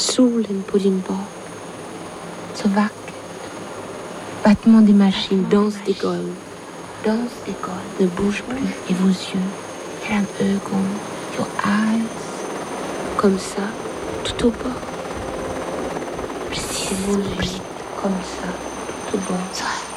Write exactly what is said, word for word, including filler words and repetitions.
Solen på din bak. Så vackert. Battement des machines, danse des golv. Danse des golv. Ne bouge plus. Et vos yeux. Eran ögon. Your eyes. Comme ça, tout au bord. Precis. Comme ça, tout au bord.